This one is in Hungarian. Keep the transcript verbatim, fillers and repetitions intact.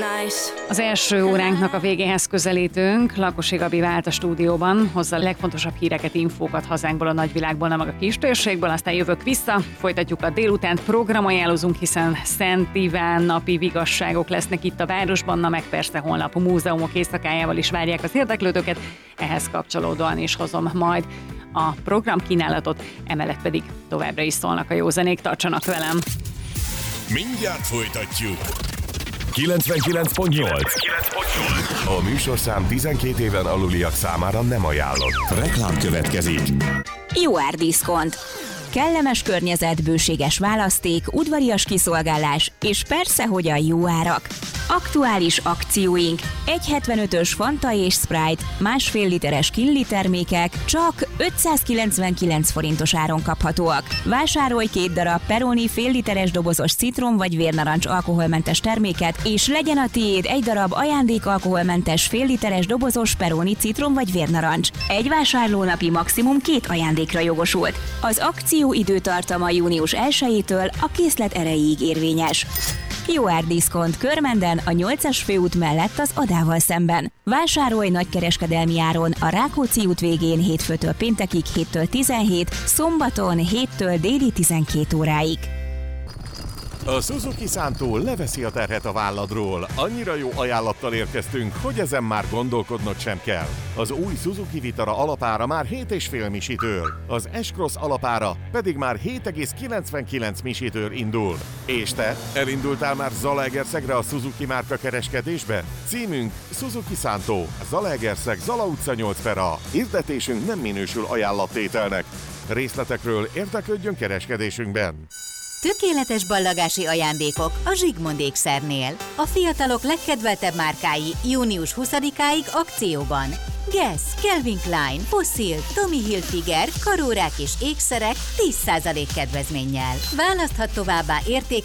Az első óránknak a végéhez közelítünk. Lakosi Gabi vált a stúdióban, hozza a legfontosabb híreket, infókat hazánkból, a nagyvilágból, nem meg a kistérségből, aztán jövök vissza, folytatjuk a délután, programajánlózunk, hiszen Szent Iván napi vigasságok lesznek itt a városban, na meg persze holnap a múzeumok éjszakájával is várják az érdeklődőket, ehhez kapcsolódóan is hozom majd a programkínálatot, emellett pedig továbbra is szólnak a jó zenék, tartsanak velem! Mindjárt folytatjuk! kilencvenkilenc pont nyolc. A műsorszám tizenkét éven aluliak számára nem ajánlott. Reklám következik. Jó árdiszkont. Kellemes környezet, bőséges választék, udvarias kiszolgálás, és persze, hogy a jó árak. Aktuális akcióink. egy hetvenötös Fanta és Sprite, másfél literes Kinley termékek csak ötszázkilencvenkilenc forintos áron kaphatóak. Vásárolj két darab Peroni fél literes dobozos citrom vagy vérnarancs alkoholmentes terméket, és legyen a tiéd egy darab ajándék alkoholmentes fél literes dobozos Peroni citrom vagy vérnarancs. Egy vásárlónapi maximum két ajándékra jogosult. Az akció időtartama június elsejétől a készlet erejéig érvényes. Jó árdiszkont Körmenden, a nyolcas főút mellett az Adával szemben. Vásárolj nagykereskedelmi áron a Rákóczi út végén hétfőtől péntekig héttől tizenhét, szombaton héttől déli tizenkét óráig. A Suzuki Szántó leveszi a terhet a válladról. Annyira jó ajánlattal érkeztünk, hogy ezen már gondolkodnod sem kell. Az új Suzuki Vitara alapára már hét egész öt misitől, az S-Cross alapára pedig már hét egész kilencvenkilenc misitől indul. És te, elindultál már Zalaegerszegre a Suzuki márka kereskedésbe? Címünk Suzuki Szántó, Zalaegerszeg, Zala utca nyolc per A. Hirdetésünk nem minősül ajánlattételnek. Részletekről érdeklődjön kereskedésünkben. Tökéletes ballagási ajándékok a Zsigmond ékszernél. A fiatalok legkedveltebb márkái június huszadikáig akcióban. Guess, Calvin Klein, Fossil, Tommy Hilfiger, karórák és ékszerek tíz százalék kedvezménnyel. Választhat továbbá érték